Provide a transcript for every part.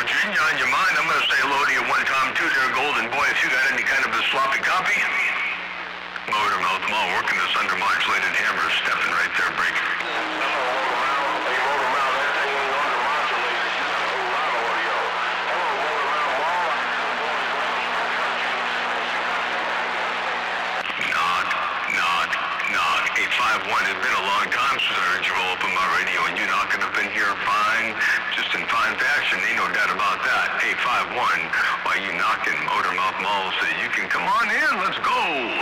If you're on your mind, I'm going to say hello to you one time too there, Golden Boy. If you got any kind of a sloppy copy. Motor Mouth Mall working this undermodulated hammer, stepping right there, break. Knock. 851. It's been a long time since I heard you roll up on my radio, and you knocking up in here fine, just in fine fashion. Ain't no doubt about that. 851. Why you knocking? Motor Mouth Mall says you can come on in. Let's go.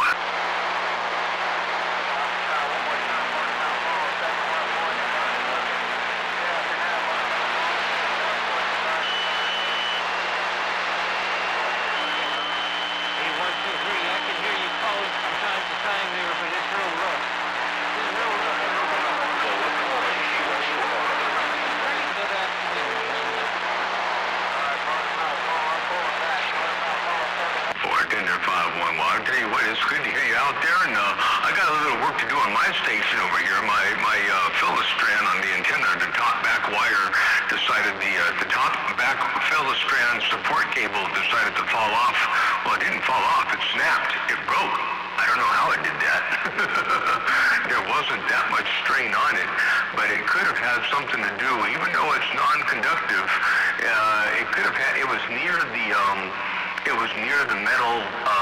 It's good to hear you out there, and I got a little work to do on my station over here. My Philistrand on the antenna, the top back wire decided the top back Philistrand support cable decided to fall off. Well, it didn't fall off, it snapped, it broke. I don't know how it did that. There wasn't that much strain on it, but it could have had something to do, even though it's non-conductive, it could have had, it was near the metal,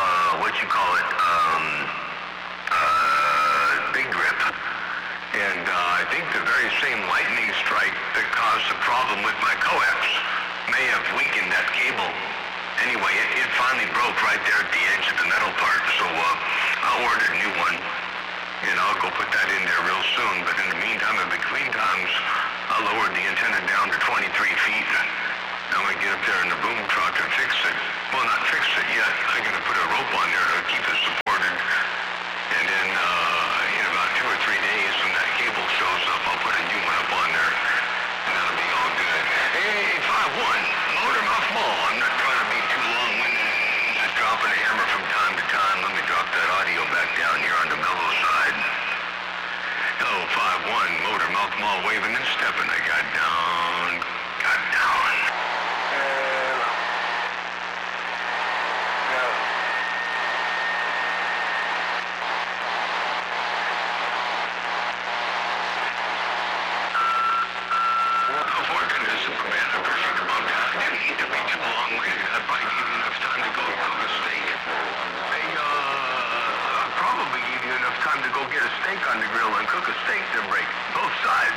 big grip. And I think the very same lightning strike that caused the problem with my coax may have weakened that cable. Anyway, it finally broke right there at the edge of the metal part, so I'll order a new one, and I'll go put that in there real soon. But in the meantime, in between times, I lowered the antenna down to 23 feet. I'm going to get up there in the boom truck and fix it. Well, not fix it yet. I'm going to put a rope on there to keep it supported. And then in about 2 or 3 days, when that cable shows up, I'll put a new one up on there. And that'll be all good. Hey, 51, Motor Mouth Mall. I'm not trying to be too long-winded. Just dropping a hammer from time to time. Let me drop that audio back down here on the mellow side. Hello, 51, Motor Mouth Mall waving and stepping. I got down. On the grill and cook a steak to break both sides.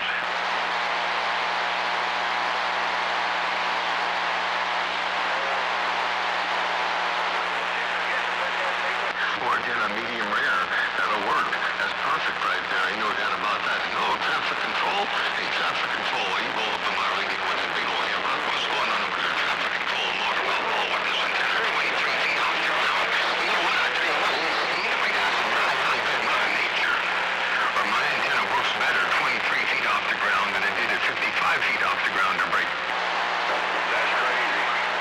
Or again, a medium rare. That'll work. That's perfect right there. Ain't no doubt about that. No traffic control. Hey, traffic control. You roll up on my radio with a big old hammer. What's going on over there? Traffic control. Motor Mouth Mall with this antenna 23 feet off the ground. You know what? I tell you what. We got some really good Mother Nature. Or my antenna works better 23 feet off the ground than it did at 55 feet off the ground to break. That's crazy.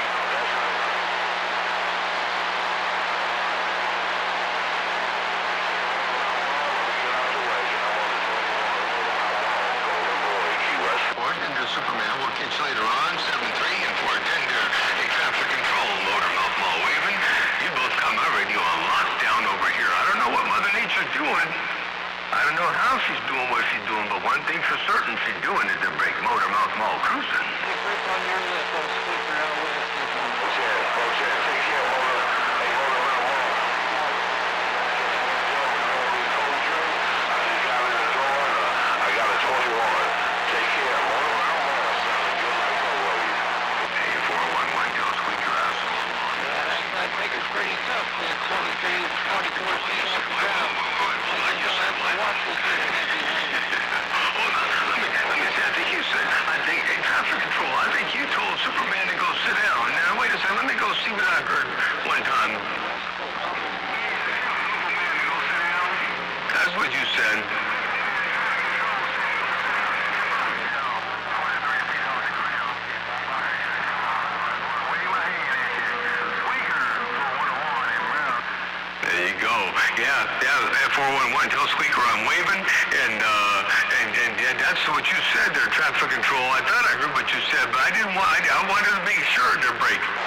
Into Superman, we'll catch you later on, 7-3 and 4-10 to a traffic control, Motor Mouth Mall waving. You both got my radio on lockdown over here. I don't know what Mother Nature's doing. I don't know how she's doing what she's doing, but one thing for certain she's doing is to break Motor Mouth Mall cruising. Grip on your lip, I'll squeak around with it. Take care, Motor. Hey, Motor Mouth Mall. I got a 21. Take care, Motor Mouth Mall. Hey, 411, don't squeak your ass off. Yeah, I think it's pretty tough, man. 24 feet off the ground. Hold on, let me say, I think traffic control, I think you told Superman to go sit down. Now, wait a second, let me go see what I heard one time. That's what you said. There you go. Yeah, 411, tell Squeaker I'm waving, and that's what you said there, traffic control. I thought I heard what you said, but I wanted to make sure break.